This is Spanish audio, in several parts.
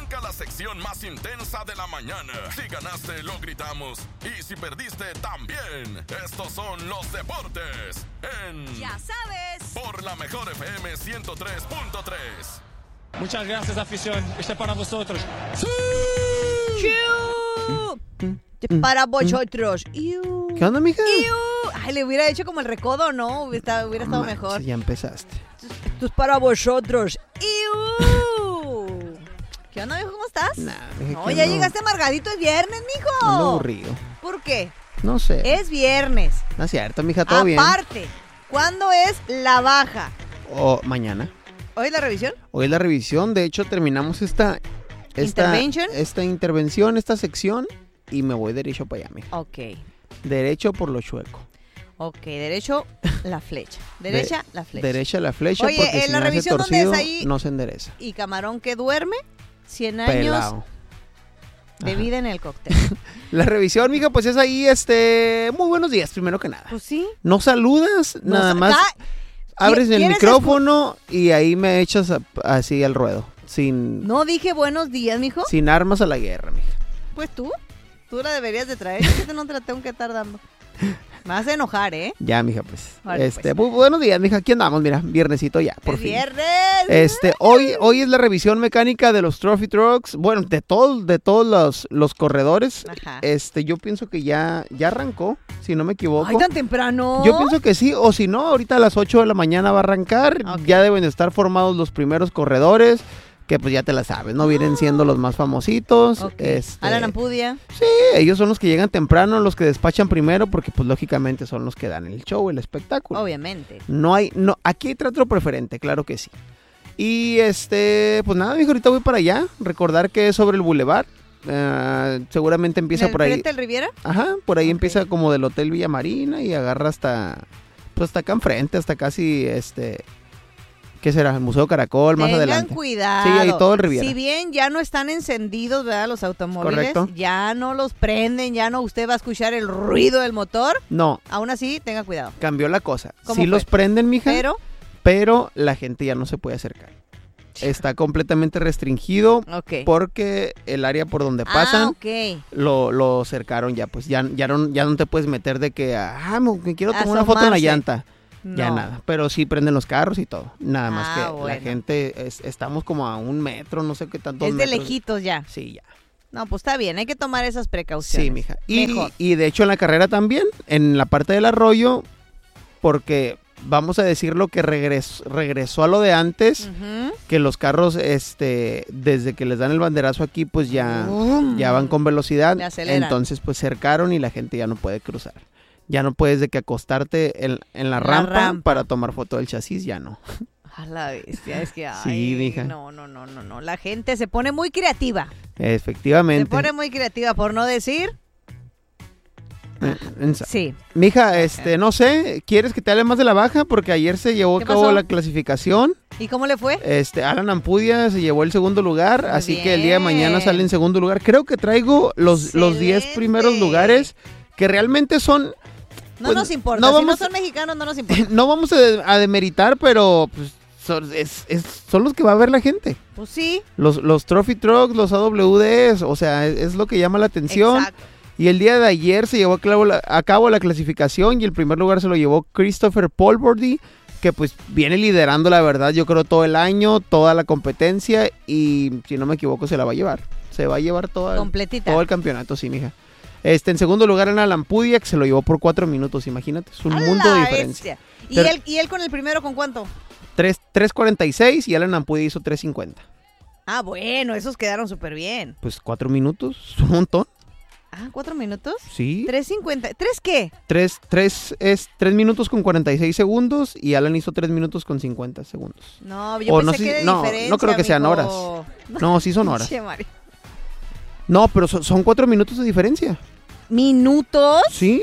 Arranca la sección más intensa de la mañana. Si ganaste, lo gritamos. Y si perdiste, también. Estos son los deportes Ya sabes. Por la mejor FM 103.3. Muchas gracias, afición. Este es para vosotros. ¡Sí! Para vosotros. ¿Qué onda, mija? Ay, le hubiera hecho como el recodo, ¿no? Hubiera estado mejor. Ya empezaste. Esto es para vosotros. ¿Qué onda, mijo? ¿Cómo estás? No, ya llegaste amargadito. Es viernes, mijo. Ando aburrido. ¿Por qué? No sé. Es viernes. No es cierto, mija, todo bien. Aparte, ¿cuándo es la baja? Mañana. ¿Hoy es la revisión? Hoy es la revisión. De hecho, terminamos esta intervención, esta sección, y me voy derecho para allá, mija. Ok. Derecho por lo chueco. Ok, derecho la flecha. Derecha la flecha. Derecha la flecha. Oye, porque en si la no revisión hace torcido, donde es ahí. no se endereza. Y camarón que duerme, 100 años Pelao. de Ajá. vida en el cóctel. La revisión, mija, pues es ahí, muy buenos días, primero que nada. Pues sí. No saludas, nada más. Abres el micrófono y ahí me echas así al ruedo. No dije buenos días, mijo. Sin armas a la guerra, mija. Pues tú la deberías de traer. Yo que no te la tengo que estar dando. Me vas a enojar, ¿eh? Ya, mija, pues. Vale, pues. Muy buenos días, mija. Aquí andamos, mira, viernesito ya, por ¡Es fin. viernes! Hoy es la revisión mecánica de los Trophy Trucks. Bueno, de todos los corredores. Ajá. Yo pienso que ya arrancó, si no me equivoco. ¡Ay, tan temprano! Yo pienso que sí, o si no, ahorita a las 8 de la mañana va a arrancar. Okay. Ya deben de estar formados los primeros corredores, que pues ya te la sabes, ¿no? Vienen siendo los más famositos. Okay. Alan Ampudia. Sí, ellos son los que llegan temprano, los que despachan primero, porque pues lógicamente son los que dan el show, el espectáculo. Obviamente. Aquí hay trato preferente, claro que sí. Y pues nada, mijo, ahorita voy para allá. Recordar que es sobre el Boulevard. Seguramente empieza por ahí. ¿Frente al Riviera? Ajá, por ahí Okay. empieza como del Hotel Villa Marina y agarra hasta acá enfrente, hasta casi ¿qué será? El Museo Caracol, más adelante. Tengan cuidado. Sí, ahí todo el Riviera. Si bien ya no están encendidos, ¿verdad? Los automóviles. Correcto. Ya no los prenden, ya no usted va a escuchar el ruido del motor. No, Aún así, tenga cuidado. cambió la cosa. ¿Cómo Sí fue? los prenden, mija, Pero, la gente ya no se puede acercar. Está completamente restringido ok. porque el área por donde pasan ok. lo cercaron ya, pues ya no te puedes meter de que me quiero tomar una foto en la Asomarse. llanta. Ya No. nada, pero sí prenden los carros y todo. Nada más que bueno. la gente estamos como a 1 metro, no sé qué tanto. Es de lejitos ya. Sí, ya. No, pues está bien, hay que tomar esas precauciones. Sí, mija. Mejor. Y de hecho en la carrera también, en la parte del arroyo, porque vamos a decir lo que regresó a lo de antes, Ujú. que los carros, desde que les dan el banderazo aquí, pues ya van con velocidad. Le aceleran. Entonces, pues cercaron y la gente ya no puede cruzar. Ya no puedes de que acostarte en la rampa para tomar foto del chasis, ya no. A la bestia, es que ay, Sí, mija. no. La gente se pone muy creativa. Efectivamente. Se pone muy creativa, por no decir. Sí. Mija, no sé, ¿quieres que te hable más de la baja? Porque ayer se llevó a ¿Qué cabo pasó? la clasificación. ¿Y cómo le fue? Alan Ampudia se llevó el segundo lugar, Muy así que el día de bien. mañana sale en segundo lugar. Creo que traigo los 10 Excelente. primeros lugares, que realmente son... No pues, nos importa. no Si vamos- no son mexicanos, no nos importa. No vamos a demeritar, pero pues, son los que va a ver la gente. Pues sí. Los Trophy Trucks, los AWDs, o sea, es lo que llama la atención. Exacto. Y el día de ayer se llevó a cabo la clasificación y el primer lugar se lo llevó Christopher Polbordy, que pues viene liderando, la verdad, yo creo todo el año, toda la competencia, y si no me equivoco se la va a llevar. Se va a llevar Completita. todo el campeonato, sí, mija. En segundo lugar en Alan Pudia, que se lo llevó por 4 minutos, imagínate, es un ¡A mundo de la diferencia. bestia! ¿Y él con el primero con cuánto? 3:46 y Alan Ampudia hizo 3:50. Ah, bueno, esos quedaron súper bien. Pues 4 minutos, es un montón. Ah, 4 minutos. Sí. 3:50. ¿3 qué? 3 minutos con 46 segundos y Alan hizo 3 minutos con 50 segundos. No, yo O pensé no sé que si- de no, diferencia, no creo que sean mijo. horas. No, sí son horas. Che, Mari. No, pero son 4 minutos de diferencia. ¿Minutos? Sí.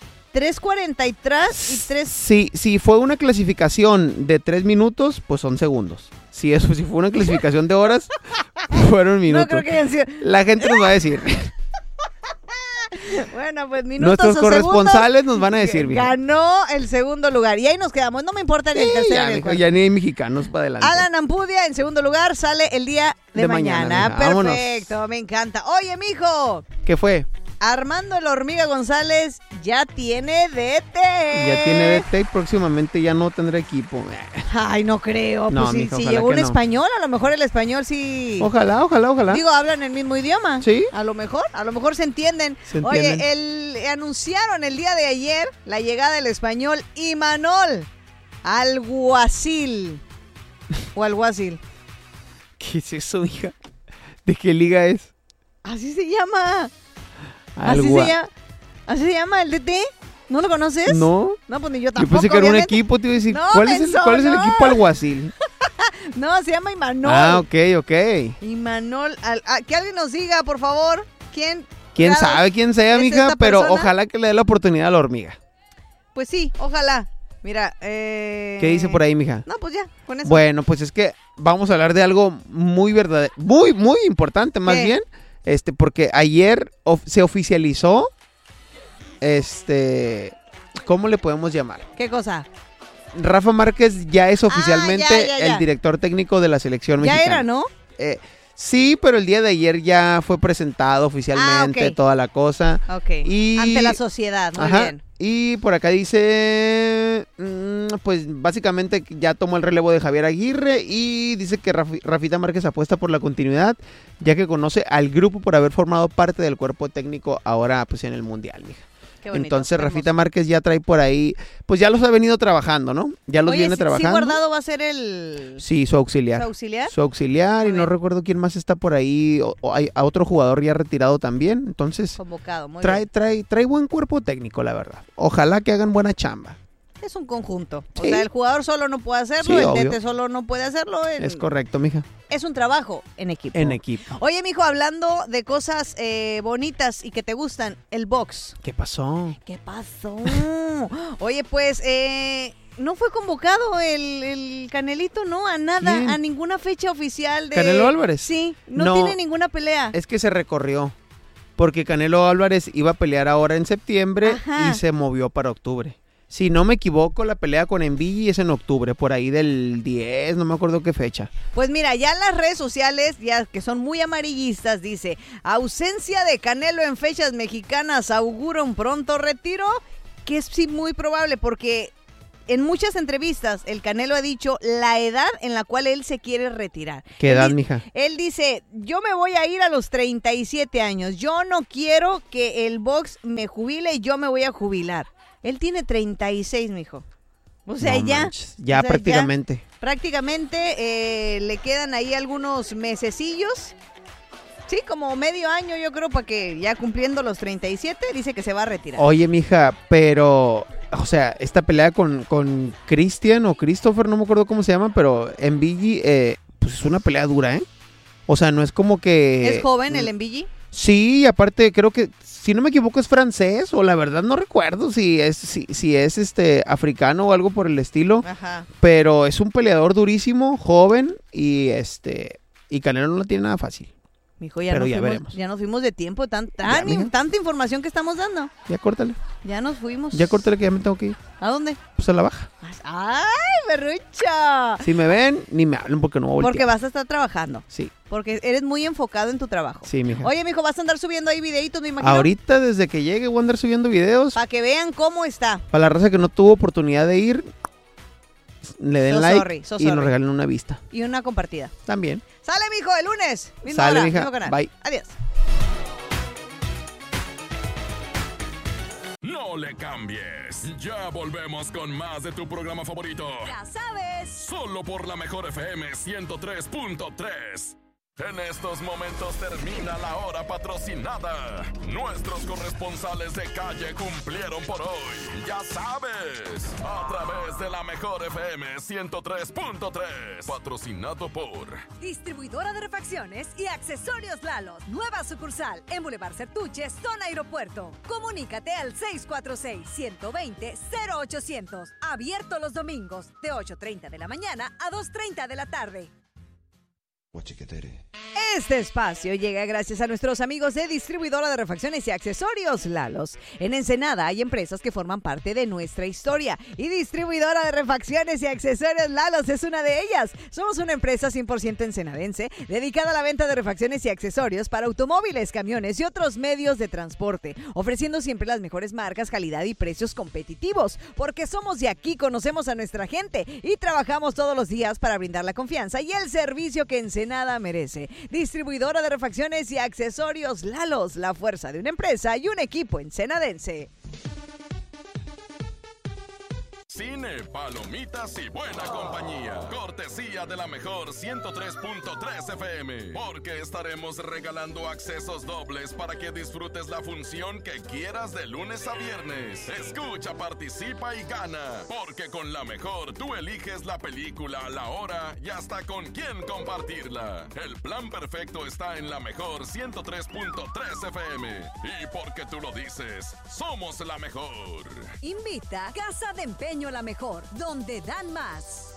3:43 y 3... Si fue una clasificación de 3 minutos, pues son segundos. Si fue una clasificación de horas, fueron minutos. No creo que hayan sido... La gente nos va a decir. Bueno, pues minutos Nuestros o corresponsales segundos, nos van a decir, mija. ganó el segundo lugar. Y ahí nos quedamos. No me importa ni el tercero Ya, ni el mija, cuarto. ya ni hay mexicanos para adelante. Alan Ampudia en segundo lugar sale el día de mañana. mija. Vámonos. Perfecto, me encanta. Oye, mijo, ¿Qué fue? Armando la Hormiga González ya tiene DT. Ya tiene DT y próximamente ya no tendrá equipo. Ay, no creo. No, Pues mija, si ojalá llegó un que no. español, a lo mejor el español sí. Ojalá. Digo, hablan el mismo idioma. Sí. A lo mejor se entienden. Se entienden. Oye, anunciaron el día de ayer la llegada del español Imanol Alguacil. O Alguacil. ¿Qué es eso, hija? ¿De qué liga es? Así se llama. Algua- Así se llama el DT. ¿No lo conoces? No. No, pues ni yo Yo tampoco. pensé que era un obviamente. equipo, te iba a decir. No, ¿Cuál es el no. equipo alguacil? No, se llama Imanol. Ah, ok. Imanol. Que alguien nos diga, por favor. ¿Quién Sabe quién sea, ¿Es mija? esta Pero persona? ojalá que le dé la oportunidad a la hormiga. Pues sí, ojalá. Mira, ¿Qué dice por ahí, mija? No, pues ya, con eso. Bueno, pues es que vamos a hablar de algo muy verdadero, muy importante más ¿Qué? bien, porque ayer se oficializó, ¿cómo le podemos llamar? ¿Qué cosa? Rafa Márquez ya es oficialmente ya. el director técnico de la selección Ya mexicana. era, ¿no? Sí, pero el día de ayer ya fue presentado oficialmente, ok. toda la cosa. Ok. Y- Ante la sociedad, muy Ajá. bien. Y por acá dice, pues básicamente ya tomó el relevo de Javier Aguirre y dice que Rafita Márquez apuesta por la continuidad, ya que conoce al grupo por haber formado parte del cuerpo técnico ahora pues en el Mundial, mija. Qué bonito, Entonces hermoso. Rafita Márquez ya trae por ahí, pues ya los ha venido trabajando, ¿no? Ya los Oye, viene sí, trabajando. Sí, Guardado va a ser el Sí, su auxiliar. ¿su auxiliar. Su auxiliar y Muy no bien. recuerdo quién más está por ahí, o hay a otro jugador ya retirado también, entonces Convocado, muy trae bien. buen cuerpo técnico, la verdad. Ojalá que hagan buena chamba. Es un conjunto. O Sí. sea, el jugador solo no puede hacerlo, Sí, el obvio. Tete solo no puede hacerlo. Es correcto, mija. Es un trabajo en equipo. En equipo. Oye, mijo, hablando de cosas bonitas y que te gustan, el box. ¿Qué pasó? ¿Qué pasó? Oye, pues, no fue convocado el Canelito, ¿no? A nada, ¿Quién? a ninguna fecha oficial de... ¿Canelo Álvarez? Sí, no, No. tiene ninguna pelea. Es que se recorrió. Porque Canelo Álvarez iba a pelear ahora en septiembre Ajá. y se movió para octubre. Si no me equivoco, la pelea con Envigi es en octubre, por ahí del 10, no me acuerdo qué fecha. Pues mira, ya en las redes sociales, ya que son muy amarillistas, dice, ausencia de Canelo en fechas mexicanas augura un pronto retiro, que es sí muy probable porque en muchas entrevistas el Canelo ha dicho la edad en la cual él se quiere retirar. ¿Qué edad, mija? Él dice, yo me voy a ir a los 37 años, yo no quiero que el box me jubile, yo me voy a jubilar. Él tiene 36, mijo. O sea, No ya. manches, ya o sea, prácticamente. Prácticamente le quedan ahí algunos mesecillos. Sí, como medio año yo creo para que ya cumpliendo los 37 dice que se va a retirar. Oye, mija, pero, o sea, esta pelea con Christian o Christopher, no me acuerdo cómo se llama, pero Envigi, pues es una pelea dura, ¿eh? O sea, no es como que... ¿Es joven el Envigi? Sí, aparte creo que, si no me equivoco, es francés, o la verdad no recuerdo si es africano o algo por el estilo, Ajá. pero es un peleador durísimo, joven, y Canelo no la tiene nada fácil. Mijo, ya Pero nos ya fuimos, veremos. ya nos fuimos de tiempo, Ya, mija. tanta información que estamos dando. Ya córtale, Ya nos fuimos. que ya me tengo que ir. ¿A dónde? Pues a la baja. ¡Ay, berrucha! Si me ven, ni me hablen porque no voy a Porque voltear. vas a estar trabajando. Sí, Porque eres muy enfocado en tu trabajo. sí, mija. Oye, mijo, vas a andar subiendo ahí videitos, me imagino. Ahorita, desde que llegue, voy a andar subiendo videos. Para que vean cómo está. Para la raza que no tuvo oportunidad de ir, le den So like sorry, so y nos sorry. regalen una vista. Y una compartida. También. Sale, mijo, el lunes. Misma Sale, hora, mija. mismo canal. Bye. Adiós. No le cambies. Ya volvemos con más de tu programa favorito. Ya sabes. Solo por la mejor FM 103.3. En estos momentos termina la hora patrocinada. Nuestros corresponsales de calle cumplieron por hoy. Ya sabes, a través de la mejor FM 103.3. Patrocinado por Distribuidora de refacciones y accesorios Lalo. Nueva sucursal en Boulevard Certuche, zona aeropuerto. Comunícate al 646-120-0800. Abierto los domingos de 8:30 de la mañana a 2:30 de la tarde. Este espacio llega gracias a nuestros amigos de Distribuidora de Refacciones y Accesorios Lalos. En Ensenada hay empresas que forman parte de nuestra historia y Distribuidora de Refacciones y Accesorios Lalos es una de ellas. Somos una empresa 100% ensenadense dedicada a la venta de refacciones y accesorios para automóviles, camiones y otros medios de transporte, ofreciendo siempre las mejores marcas, calidad y precios competitivos, porque somos de aquí, conocemos a nuestra gente y trabajamos todos los días para brindar la confianza y el servicio que Ensenada merece. Distribuidora de Refacciones y Accesorios Lalos, la fuerza de una empresa y un equipo ensenadense. Cine, palomitas y buena compañía. Cortesía de la mejor 103.3 FM. Porque estaremos regalando accesos dobles para que disfrutes la función que quieras de lunes a viernes. Escucha, participa y gana. Porque con la mejor tú eliges la película, la hora y hasta con quién compartirla. El plan perfecto está en la mejor 103.3 FM. Y porque tú lo dices, somos la mejor. Invita Casa de Empeño La Mejor, donde dan más.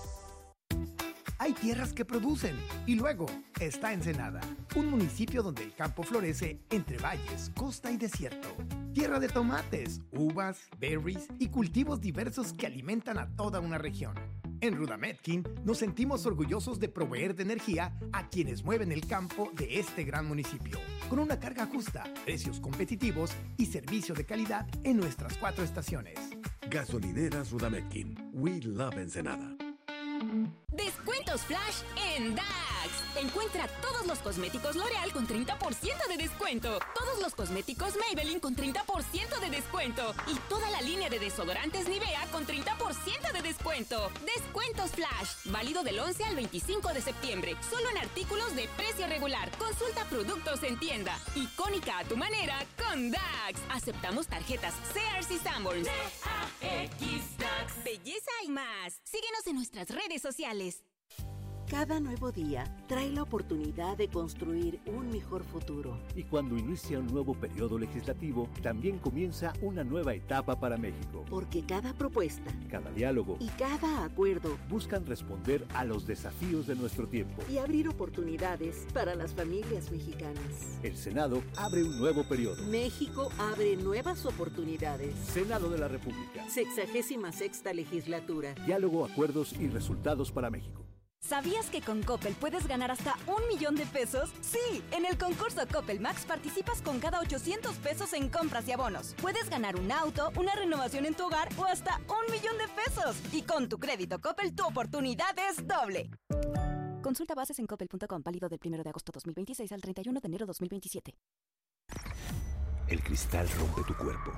Hay tierras que producen y luego está Ensenada, un municipio donde el campo florece entre valles, costa y desierto. Tierra de tomates, uvas, berries y cultivos diversos que alimentan a toda una región. En Rudametkin nos sentimos orgullosos de proveer de energía a quienes mueven el campo de este gran municipio, con una carga justa, precios competitivos y servicio de calidad en nuestras 4 estaciones. Gasolineras Rudametkin. We love Ensenada. Descuentos Flash en DAX. Encuentra todos los cosméticos L'Oreal con 30% de descuento. Todos los cosméticos Maybelline con 30% de descuento. Y toda la línea de desodorantes Nivea con 30% de descuento. Descuentos Flash. Válido del 11 al 25 de septiembre. Solo en artículos de precio regular. Consulta productos en tienda. Icónica a tu manera con DAX. Aceptamos tarjetas Sears y Sanborns. DAX DAX. Belleza y más. Síguenos en nuestras redes sociales. Cada nuevo día trae la oportunidad de construir un mejor futuro. Y cuando inicia un nuevo periodo legislativo, también comienza una nueva etapa para México. Porque cada propuesta, cada diálogo y cada acuerdo buscan responder a los desafíos de nuestro tiempo y abrir oportunidades para las familias mexicanas. El Senado abre un nuevo periodo. México abre nuevas oportunidades. Senado de la República. 66ª legislatura. Diálogo, acuerdos y resultados para México. ¿Sabías que con Coppel puedes ganar hasta $1,000,000? Sí, en el concurso Coppel Max participas con cada 800 pesos en compras y abonos. Puedes ganar un auto, una renovación en tu hogar o hasta $1,000,000. Y con tu crédito Coppel, tu oportunidad es doble. Consulta bases en coppel.com, válido del 1 de agosto 2026 al 31 de enero 2027. El cristal rompe tu cuerpo,